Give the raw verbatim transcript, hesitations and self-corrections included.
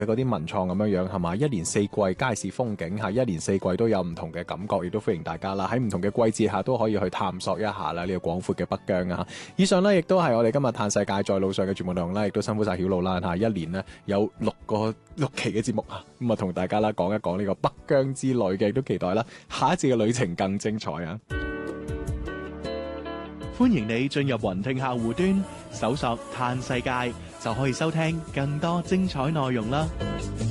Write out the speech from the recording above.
嗰啲文創咁樣樣係嘛，一年四季街市風景嚇，一年四季都有唔同嘅感覺，亦都歡迎大家啦，喺唔同嘅季節下都可以去探索一下啦，呢個廣闊嘅北疆啊！以上呢，亦都係我哋今日嘆世界在路上嘅全部內容啦，亦都辛苦晒曉露啦嚇，一年呢，有六個六期嘅節目啊，咁啊同大家啦講一講呢個北疆之旅嘅，亦都期待啦下一次嘅旅程更精彩啊！ 歡迎你進入雲聽客戶端，搜索嘆世界就可以收聽更多精彩內容啦〜